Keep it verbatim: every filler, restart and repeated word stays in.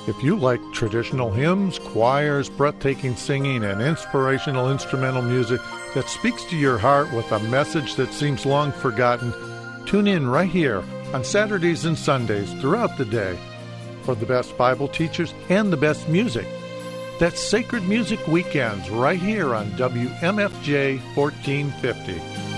If you like traditional hymns, choirs, breathtaking singing, and inspirational instrumental music that speaks to your heart with a message that seems long forgotten, tune in right here on Saturdays and Sundays throughout the day for the best Bible teachers and the best music. That's Sacred Music Weekends right here on W M F J fourteen fifty.